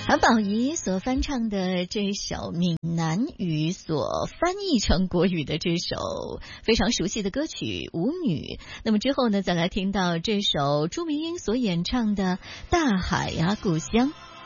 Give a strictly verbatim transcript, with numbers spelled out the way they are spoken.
韩宝仪所翻唱的这首闽南语所翻译成国语的这首非常熟悉的歌曲《舞女》，那么之后呢，再来听到这首朱明英所演唱的《大海呀故乡》。